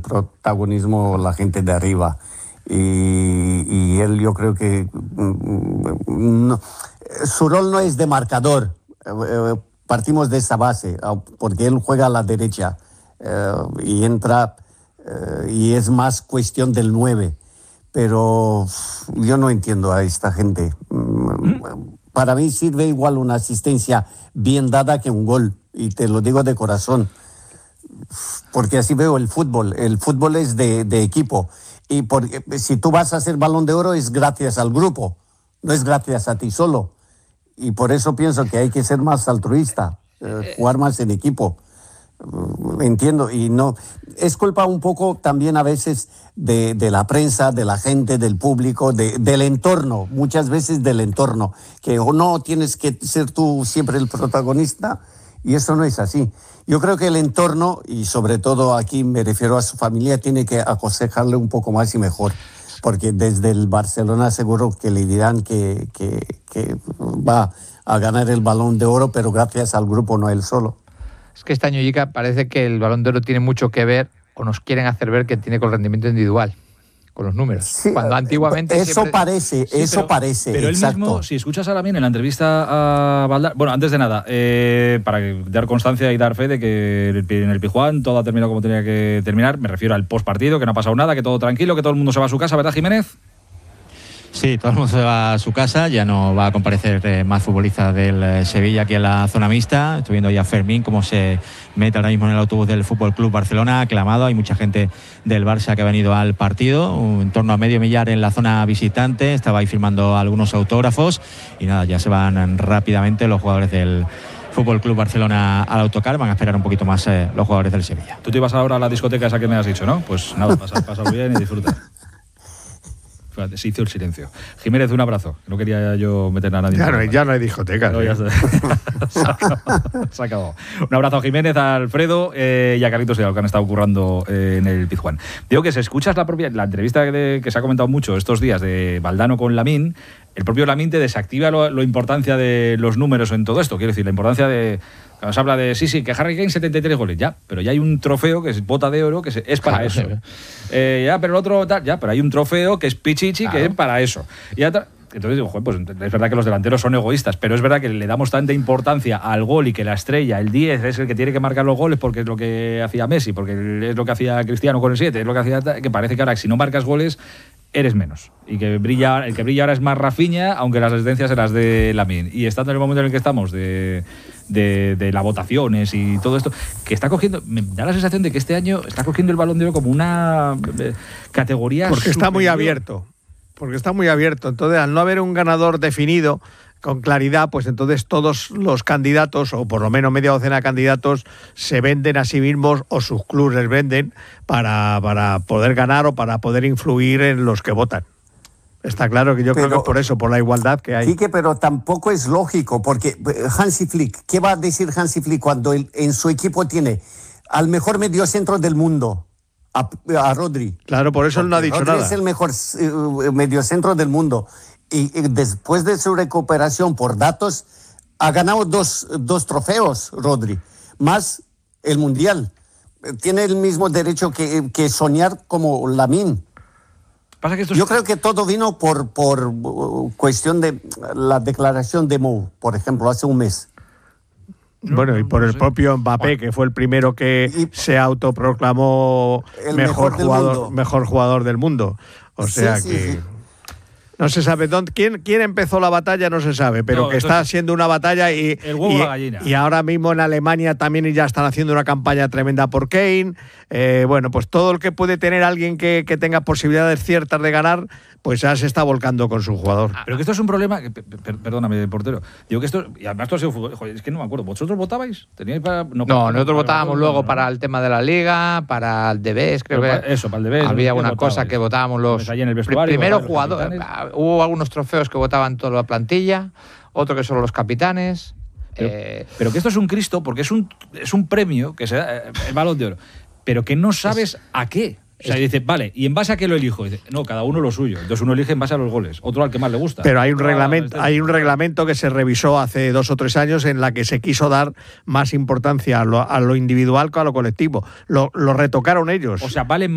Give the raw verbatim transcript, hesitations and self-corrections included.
protagonismo la gente de arriba. Y, y él, yo creo que no, su rol no es de marcador. Partimos de esa base, porque él juega a la derecha y entra, y es más cuestión del nueve. Pero yo no entiendo a esta gente. Para mí sirve igual una asistencia bien dada que un gol, y te lo digo de corazón, porque así veo el fútbol. El fútbol es de, de equipo, y porque, si tú vas a hacer Balón de Oro es gracias al grupo, no es gracias a ti solo, y por eso pienso que hay que ser más altruista, eh, jugar más en equipo. Entiendo, y no es culpa un poco también a veces de, de la prensa, de la gente, del público, de, del entorno, muchas veces del entorno, que o no tienes que ser tú siempre el protagonista, y eso no es así. Yo creo que el entorno, y sobre todo aquí me refiero a su familia, tiene que aconsejarle un poco más y mejor, porque desde el Barcelona seguro que le dirán que, que, que va a ganar el Balón de Oro, pero gracias al grupo, no él solo. Es que este año, Jica, parece que el Balón de Oro tiene mucho que ver, o nos quieren hacer ver que tiene con el rendimiento individual, con los números. Sí, cuando antiguamente eso siempre... parece, sí, eso pero, parece. Pero él exacto. mismo, si escuchas a Lamine en la entrevista a Valdano, bueno, antes de nada, eh, para dar constancia y dar fe de que en el Pizjuán todo ha terminado como tenía que terminar, me refiero al postpartido, que no ha pasado nada, que todo tranquilo, que todo el mundo se va a su casa, ¿verdad, Jiménez? Sí, todo el mundo se va a su casa, ya no va a comparecer eh, más futbolistas del eh, Sevilla aquí en la zona mixta. Estoy viendo ya a Fermín cómo se mete ahora mismo en el autobús del Fútbol Club Barcelona, aclamado. Hay mucha gente del Barça que ha venido al partido, en torno a medio millar en la zona visitante. Estaba ahí firmando algunos autógrafos y nada, ya se van rápidamente los jugadores del Fútbol Club Barcelona al autocar. Van a esperar un poquito más eh, los jugadores del Sevilla. Tú te ibas ahora a la discoteca esa que me has dicho, ¿no? Pues nada, pasa, pasa bien y disfruta. Se hizo el silencio. Jiménez, un abrazo. No quería yo meter a nadie. Ya no hay, ya no hay discotecas. No, ya se, se, acabó, se acabó. Un abrazo a Jiménez, a Alfredo eh, y a Carlitos, que han estado currando eh, en el Pizjuán. Digo que si escuchas la propia la entrevista que, que se ha comentado mucho estos días de Valdano con Lamine, el propio Lamine te desactiva la lo importancia de los números en todo esto. Quiero decir, la importancia de... Cuando se habla de, sí, sí, que Harry Kane setenta y tres goles, ya, pero ya hay un trofeo que es bota de oro, que es para eso. Eh, ya, pero el otro, ya, pero hay un trofeo que es Pichichi, claro, que es para eso. Y ya, entonces digo, joder, pues es verdad que los delanteros son egoístas, pero es verdad que le damos tanta importancia al gol y que la estrella, el diez, es el que tiene que marcar los goles porque es lo que hacía Messi, porque es lo que hacía Cristiano con el siete, es lo que hacía, que parece que ahora si no marcas goles eres menos, y que brilla, el que brilla ahora es más Rafinha, aunque las asistencias se las de Lamine. Y estando en el momento en el que estamos de, de, de las votaciones y todo esto, que está cogiendo, me da la sensación de que este año está cogiendo el Balón de Oro como una categoría porque superior. Está muy abierto, porque está muy abierto. Entonces, al no haber un ganador definido con claridad, pues entonces todos los candidatos, o por lo menos media docena de candidatos, se venden a sí mismos o sus clubes les venden para, para poder ganar o para poder influir en los que votan. Está claro que yo pero, creo que por eso, por la igualdad que hay. Sí, que pero tampoco es lógico, porque Hansi Flick, ¿qué va a decir Hansi Flick cuando él, en su equipo tiene al mejor mediocentro del mundo, a, a Rodri? Claro, por eso porque él no ha dicho Rodri nada. Es el mejor uh, mediocentro del mundo. Y, y después de su recuperación por datos, ha ganado dos, dos trofeos, Rodri, más el Mundial. Tiene el mismo derecho que, que soñar como Lamine. Pasa que esto Yo es... creo que todo vino por, por uh, cuestión de la declaración de Mou, por ejemplo, hace un mes. Bueno, y por el propio Mbappé, que fue el primero que y se autoproclamó el mejor, mejor jugador, mejor jugador del mundo. O sea sí, sí, que... Sí. No se sabe dónde, quién, quién empezó la batalla, no se sabe, pero no, que está siendo una batalla y, el huevo y, la gallina. Y ahora mismo en Alemania también ya están haciendo una campaña tremenda por Kane. Eh, bueno, pues todo el que puede tener alguien que, que tenga posibilidades ciertas de ganar, pues ya se está volcando con su jugador. Pero que esto es un problema, que, per, perdóname, portero, digo que esto, y además esto ha sido fútbol, joder, es que no me acuerdo, ¿vosotros votabais? ¿Teníais para, no, para, no, nosotros para, votábamos para, luego ¿no? para el tema de la Liga, para el Debes, creo pero que... Para, eso, para el Debes. Había una cosa que votábamos los... En el primero jugadores, hubo algunos trofeos que votaban toda la plantilla, otro que solo los capitanes... Pero, eh, pero que esto es un Cristo, porque es un, es un premio, que se da, el Balón de Oro, pero que no sabes es, a qué. O sea, dice, vale, ¿y en base a qué lo elijo? Dice, no, cada uno lo suyo. Entonces uno elige en base a los goles, otro al que más le gusta. Pero hay un reglamento, hay un reglamento que se revisó hace dos o tres años en la que se quiso dar más importancia a lo, a lo individual que a lo colectivo. Lo, lo retocaron ellos. O sea, valen